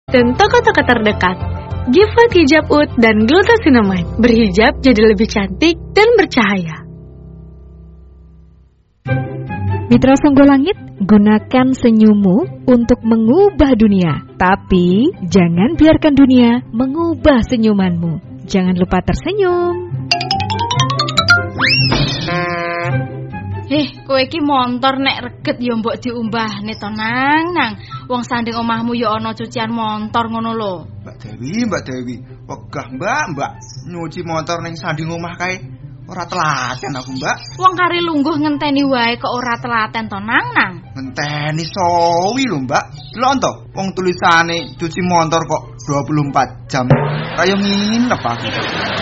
dan toko-toko terdekat. Gifat Hijab Oud dan Glucosinamide. Berhijab jadi lebih cantik dan bercahaya. Mitra Songgo Langit, gunakan senyummu untuk mengubah dunia. Tapi jangan biarkan dunia mengubah senyumanmu. Jangan lupa tersenyum. Kowe iki montor nek reget ya mbok diumbahne to nang. Wong sanding omahmu ya ana cucian montor ngono lho. Mbak Dewi, wegah Mbak nyuci motor ning sanding omah kae ora telaten aku, Mbak. Wong kari lungguh ngenteni wae kok ora telaten to nang. Ngenteni sowi lho, Mbak. Delok to, wong tulisane cuci motor kok 24 jam. Kayak nginep aku.